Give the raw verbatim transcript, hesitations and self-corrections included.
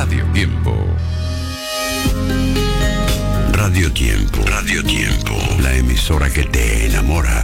Radio Tiempo. Radio Tiempo, Radio Tiempo, la emisora que te enamora.